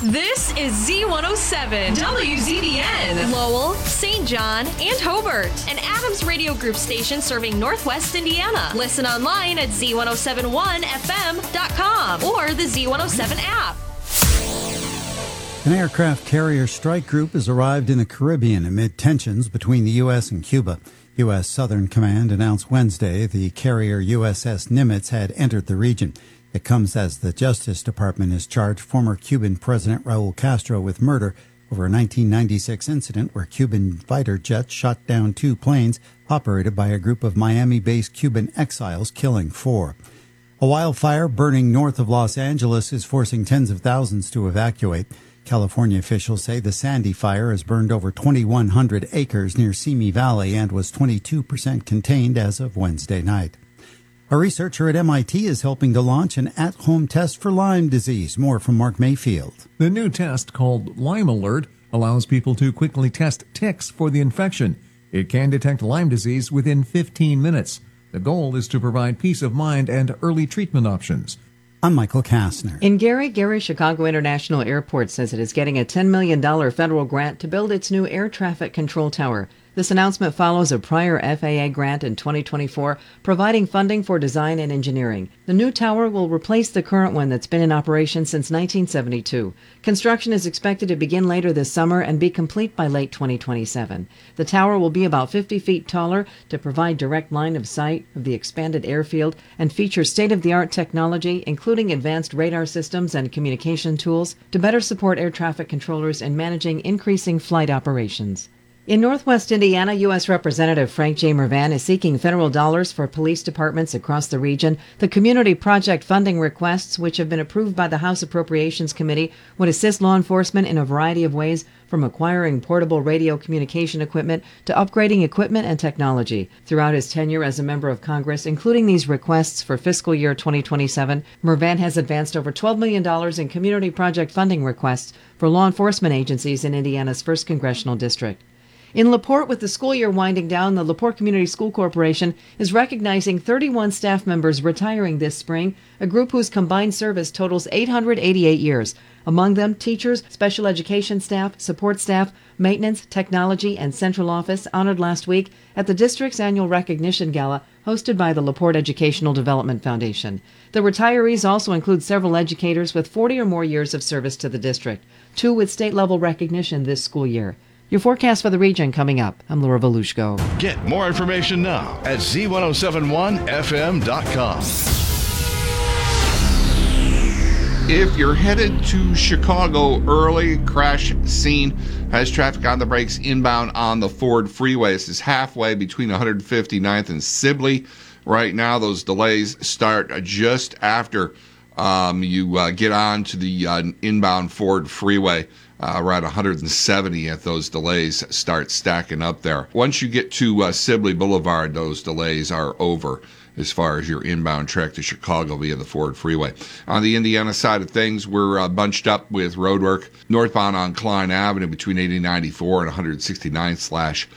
This is Z107, WZBN, Lowell, St. John, and Hobart, an Adams Radio Group station serving Northwest Indiana. Listen online at Z1071FM.com or the Z107 app. An aircraft carrier strike group has arrived in the Caribbean amid tensions between the U.S. and Cuba. U.S. Southern Command announced Wednesday the carrier USS Nimitz had entered the region. It comes as the Justice Department has charged former Cuban President Raul Castro with murder over a 1996 incident where Cuban fighter jets shot down 2 planes operated by a group of Miami-based Cuban exiles, killing 4. A wildfire burning north of Los Angeles is forcing tens of thousands to evacuate. California officials say the Sandy Fire has burned over 2,100 acres near Simi Valley and was 22% contained as of Wednesday night. A researcher at MIT is helping to launch an at-home test for Lyme disease. More from Mark Mayfield. The new test, called Lyme Alert, allows people to quickly test ticks for the infection. It can detect Lyme disease within 15 minutes. The goal is to provide peace of mind and early treatment options. I'm Michael Kastner. In Gary, Chicago International Airport says it is getting a $10 million federal grant to build its new air traffic control tower. This announcement follows a prior FAA grant in 2024 providing funding for design and engineering. The new tower will replace the current one that's been in operation since 1972. Construction is expected to begin later this summer and be complete by late 2027. The tower will be about 50 feet taller to provide direct line of sight of the expanded airfield and feature state-of-the-art technology, including advanced radar systems and communication tools, to better support air traffic controllers in managing increasing flight operations. In Northwest Indiana, U.S. Representative Frank J. Mervan is seeking federal dollars for police departments across the region. The community project funding requests, which have been approved by the House Appropriations Committee, would assist law enforcement in a variety of ways, from acquiring portable radio communication equipment to upgrading equipment and technology. Throughout his tenure as a member of Congress, including these requests for fiscal year 2027, Mervan has advanced over $12 million in community project funding requests for law enforcement agencies in Indiana's 1st Congressional District. In LaPorte, with the school year winding down, the LaPorte Community School Corporation is recognizing 31 staff members retiring this spring, a group whose combined service totals 888 years. Among them, teachers, special education staff, support staff, maintenance, technology, and central office honored last week at the district's annual recognition gala hosted by the LaPorte Educational Development Foundation. The retirees also include several educators with 40 or more years of service to the district, 2 with state-level recognition this school year. Your forecast for the region coming up. I'm Laura Volushko. Get more information now at Z1071FM.com. If you're headed to Chicago early, crash scene has traffic on the brakes inbound on the Ford Freeway. This is halfway between 159th and Sibley. Right now, those delays start just after you get on to the inbound Ford Freeway. Around 170th, those delays start stacking up there. Once you get to Sibley Boulevard, those delays are over as far as your inbound trek to Chicago via the Ford Freeway. On the Indiana side of things, we're bunched up with road work northbound on Klein Avenue between 8094 and 169th